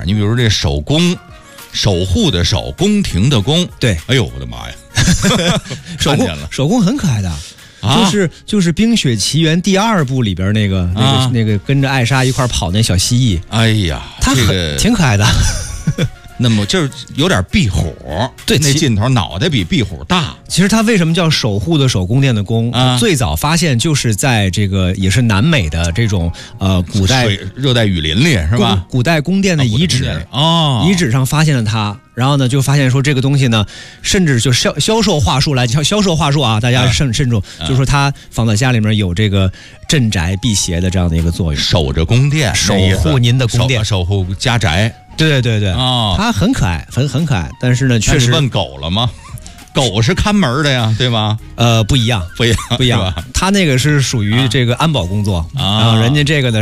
你比如这守宫，守护的守，宫廷的宫。 对， 哎呦我的妈呀， 守宫很可爱的。就是《冰雪奇缘》第2部里边那个跟着艾莎一块跑那小蜥蜴， 哎呀， 它挺可爱的。 那么就是有点壁虎， 对， 那劲头脑袋比壁虎大。 其实它为什么叫守护的守，宫殿的宫？最早发现就是在这个也是南美的这种古代热带雨林里是吧？ 古代宫殿的遗址遗址上发现了它。然后呢，就发现说这个东西呢，甚至就销售话术啊，大家慎重，就说它放在家里面有这个镇宅辟邪的这样的一个作用， 守着宫殿， 守护您的宫殿， 守护家宅。 对它很可爱，很可爱。但是呢，确实问狗了吗？狗是看门的呀，对吧？ 不一样，它那个是属于这个安保工作，然后人家这个呢。